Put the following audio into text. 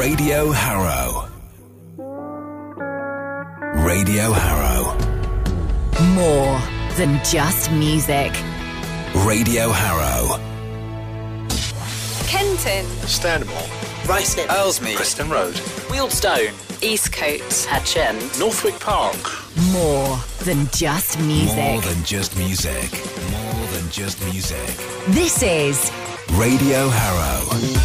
Radio Harrow. Radio Harrow. More than just music. Radio Harrow. Kenton. Stanmore. Ruislip. Ellesmere. Preston Road. Wealdstone. Eastcote. Hatchend. Northwick Park. More than just music. More than just music. More than just music. This is Radio Harrow.